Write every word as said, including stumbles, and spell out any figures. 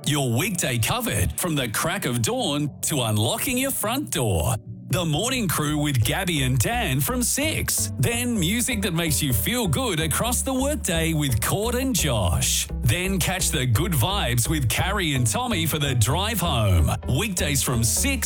Your weekday covered from the crack of dawn to unlocking your front door. The Morning Crew with Gabby and Dan from six. Then music that makes you feel good across the workday with Cord and Josh. Then catch the good vibes with Carrie and Tommy for the drive home. Weekdays from six